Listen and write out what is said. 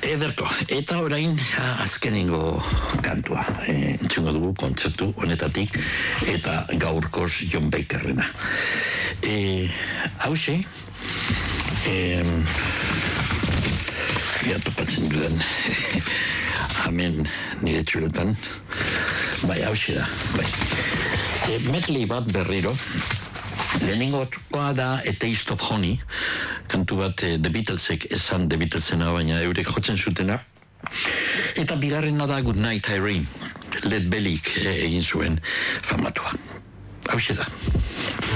Ederto, eta orain azkenengo kantua entzungo dugu kontzertu honetatik eta gaurkoz John Bakerrena. Hauxe, topatzen dudan hemen nire txuletan, bai, hauxe da, bai. Medley bat berriro, lehenengoa da A Taste of Honey, kantu bat The Beatlesek esan The Beatlesena, baina eurek jotzen zutena. Eta bigarrena da Good Night Irene, Led Bellyk egin zuen famatua. Hauxe da.